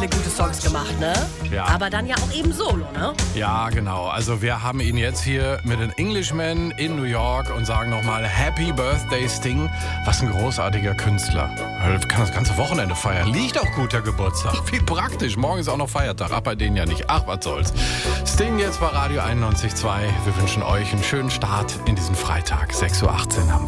viele gute Songs gemacht, ne? Ja. Aber dann ja auch eben solo, ne? Ja, genau. Also wir haben ihn jetzt hier mit den Englishmen in New York und sagen nochmal Happy Birthday Sting. Was ein großartiger Künstler. Kann das ganze Wochenende feiern. Liegt auch guter Geburtstag. Wie praktisch. Morgen ist auch noch Feiertag. Ach, bei denen ja nicht. Ach, was soll's. Sting jetzt bei Radio 91.2. Wir wünschen euch einen schönen Start in diesen Freitag. 6:18 Uhr haben wir.